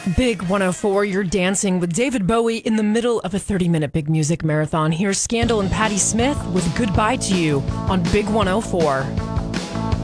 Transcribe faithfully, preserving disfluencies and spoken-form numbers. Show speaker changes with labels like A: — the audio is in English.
A: Big one oh four, you're dancing with David Bowie in the middle of a thirty-minute big music marathon. Here's Scandal and Patti Smith with Goodbye to You on Big one oh four.